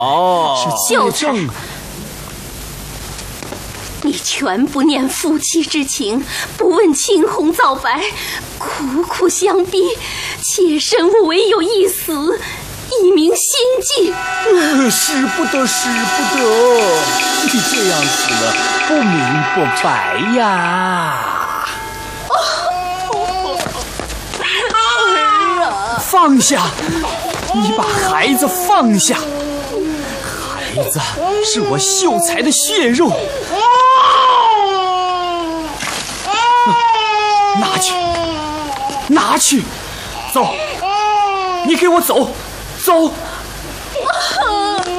秀才，你全不念夫妻之情，不问青红皂白，苦苦相逼，妾身无唯有一死，以明心迹。 使不得，使不得！你这样死了，不明不白呀！放下！你把孩子放下！孩子是我秀才的血肉，拿去，拿去！走，你给我走，走！